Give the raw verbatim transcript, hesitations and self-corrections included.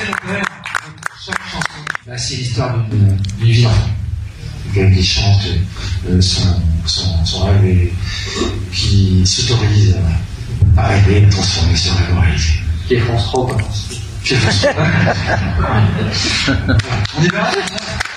chaque chanson, bah, c'est l'histoire d'une vie d'enfant. Quelqu'un qui chante euh, son, son, son rêve et qui s'autorise à, à rêver, à transformer ce rêve en réalité. Qui est France trois, quoi. Qui est France trois. On y va?